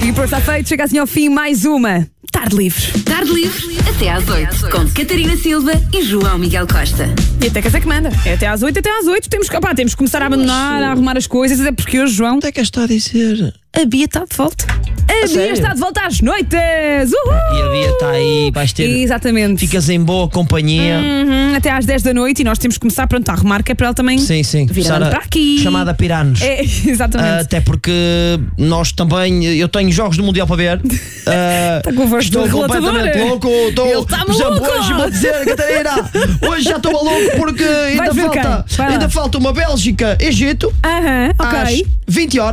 E por estar feito, chega assim ao fim mais uma Tarde Livre. Tarde Livre até às 8, com Catarina Silva e João Miguel Costa. E até que é que manda. É até às 8, até às 8. Temos que começar a abandonar, a arrumar as coisas, até porque hoje, João, Onde é que está a dizer? a Bia está de volta. A Bia sério? está de volta às noites. Uhul! E a Bia está aí, vais ter. Exatamente. Ficas em boa companhia. Até às 10 da noite e nós temos que começar pronto, a arrumar, que é para ela também Sim. vir Sara, para aqui. chamada Piranos. É, exatamente. Até porque nós também. Eu tenho jogos do Mundial para ver. Está com a voz Estou do completamente relatador. louco. Ele está Por exemplo, maluco. hoje vou dizer, Catarina, hoje já estou maluco porque Vais ver quem? Vai lá. ainda falta uma Bélgica-Egito Aham, ok. às 20 horas.